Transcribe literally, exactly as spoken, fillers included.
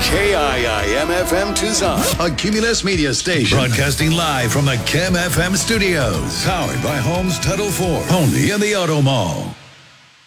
K I I M F M Tucson, a Cumulus Media station. Broadcasting live from the K I M F M studios. Powered by Homes Title four. Only in the Auto Mall.